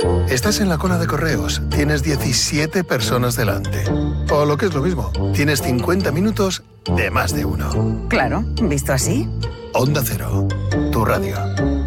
Estás en la cola de correos, tienes 17 personas delante. O lo que es lo mismo, tienes 50 minutos de más de uno. Claro, visto así. Onda Cero, tu radio.